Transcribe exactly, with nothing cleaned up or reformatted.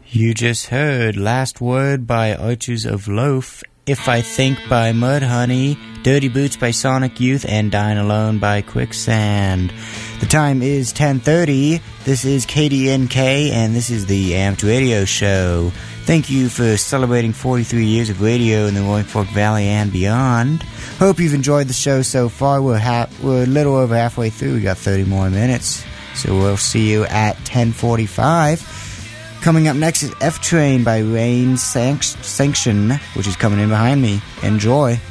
You just heard Last Word by Archers of Loaf, If I Think by Mudhoney, Dirty Boots by Sonic Youth, and Dying Alone by Quicksand. The time is ten thirty. This is K D N K, and this is the Amped Radio Show. Thank you for celebrating forty-three years of radio in the Roaring Fork Valley and beyond. Hope you've enjoyed the show so far. We're, ha- we're a little over halfway through. We got thirty more minutes. So we'll see you at ten forty-five. Coming up next is F Train by Rain Sanction, which is coming in behind me. Enjoy.